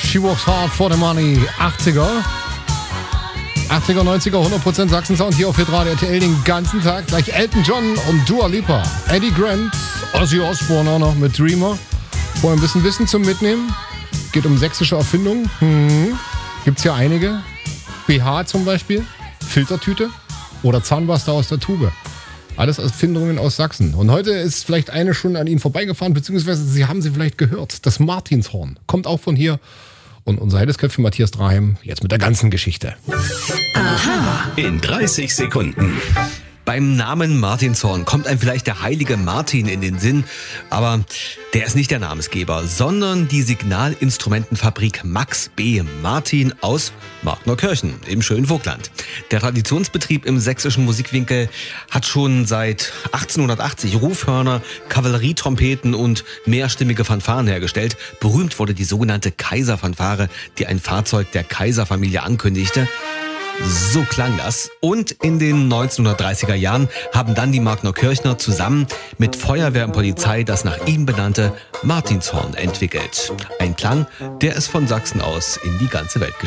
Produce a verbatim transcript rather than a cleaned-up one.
She Works Hard for the Money, achtziger. achtziger, neunziger, hundert Prozent Sachsen-Sound hier auf Hitradio R T L den ganzen Tag. Gleich Elton John und Dua Lipa. Eddie Grant, Ozzy Osbourne auch noch mit Dreamer. Vorher ein bisschen Wissen zum Mitnehmen. Geht um sächsische Erfindungen. Hm. Gibt's ja einige. B H zum Beispiel, Filtertüte oder Zahnpasta aus der Tube. Alles Erfindungen aus Sachsen. Und heute ist vielleicht eine schon an Ihnen vorbeigefahren, beziehungsweise Sie haben sie vielleicht gehört. Das Martinshorn kommt auch von hier. Und unser Heidesköpfchen Matthias Draheim jetzt mit der ganzen Geschichte. Aha. In dreißig Sekunden. Beim Namen Martinshorn kommt einem vielleicht der heilige Martin in den Sinn, aber der ist nicht der Namensgeber, sondern die Signalinstrumentenfabrik Max B. Martin aus Marknerkirchen im schönen Vogtland. Der Traditionsbetrieb im sächsischen Musikwinkel hat schon seit achtzehnhundertachtzig Rufhörner, Kavallerietrompeten und mehrstimmige Fanfaren hergestellt. Berühmt wurde die sogenannte Kaiserfanfare, die ein Fahrzeug der Kaiserfamilie ankündigte. So klang das. Und in den neunzehnhundertdreißiger Jahren haben dann die Marknerkirchner zusammen mit Feuerwehr und Polizei das nach ihm benannte Martinshorn entwickelt. Ein Klang, der es von Sachsen aus in die ganze Welt geschickt hat.